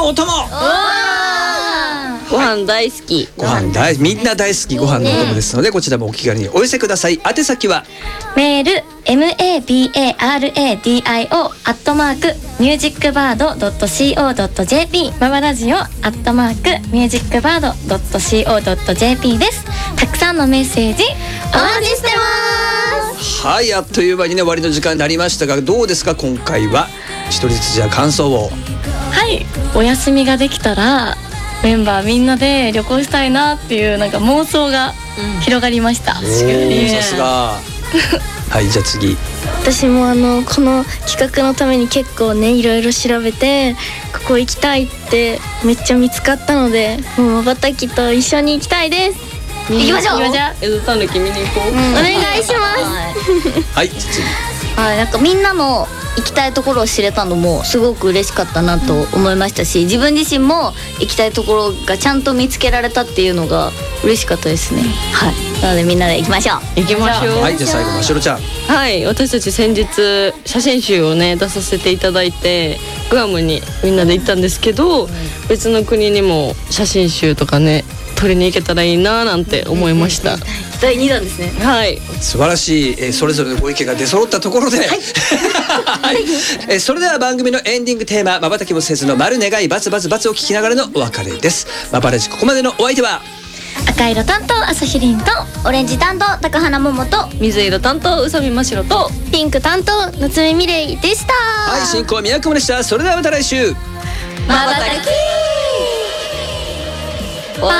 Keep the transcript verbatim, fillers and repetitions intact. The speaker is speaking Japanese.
のお供。 ご飯大好き。 ご飯大みんな大好きご飯のお供ですので、こちらもお気軽にお寄せください。宛先はメール マバラジオアットマークミュージックバードドットシーオードットジェーピーマバラジオアットマークミュージックバードドットシーオードットジェーピーです。たくさんのメッセージお待ちしてます。 はい、あっという間にね終わりの時間になりましたが、どうですか今回は。一人ずつじゃあ感想を。 はい、お休みができたらメンバーみんなで旅行したいなっていうなんか妄想が広がりました。 おー、さすが。はい、じゃあ次。 私もあのこの企画のために結構ねいろいろ調べて、ここ行きたいってめっちゃ見つかったので、もうまばたきと一緒に行きたいです。行きましょう。 エゾタヌキ見に行こう。 お願いします。 はい、次。 はい、なんかみんなの行きたいところを知れたのもすごく嬉しかったなと思いましたし、自分自身も行きたいところがちゃんと見つけられたっていうのが嬉しかったですね。はい、なのでみんなで行きましょう。 行きましょう。 はい、じゃあ最後ましろちゃん。 はい、私たち先日写真集をね出させていただいてグアムにみんなで行ったんですけど、別の国にも写真集とかね撮りに行けたらいいななんて思いました。 だいにだんですね。 はい、 素晴らしい、えー、それぞれのご意見が出揃ったところで、はいはいえー、それでは番組のエンディングテーマ「まばたきもせずの丸願いバツバツバツ」を聞きながらのお別れです。まばらじここまでのお相手は赤色担当朝日凛とオレンジ担当高花桃と水色担当宇佐美真白とピンク担当夏目みれいでした。 はい、進行宮久保でした。それではまた来週。 まばたき。